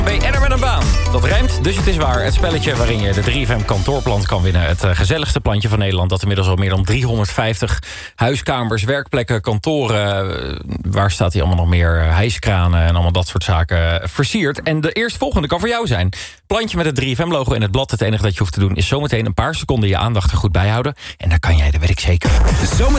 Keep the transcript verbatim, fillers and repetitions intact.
En er met een baan. Dat rijmt, dus het is waar. Het spelletje waarin je de drie F M kantoorplant kan winnen. Het uh, gezelligste plantje van Nederland. Dat inmiddels al meer dan driehonderdvijftig huiskamers, werkplekken, kantoren. Uh, waar staat hij allemaal nog meer? Uh, hijskranen en allemaal dat soort zaken versiert. En de eerstvolgende kan voor jou zijn. Plantje met het drie F M-logo in het blad. Het enige dat je hoeft te doen is zometeen een paar seconden je aandacht er goed bij houden. En dan kan jij, dat weet ik zeker. Zometeen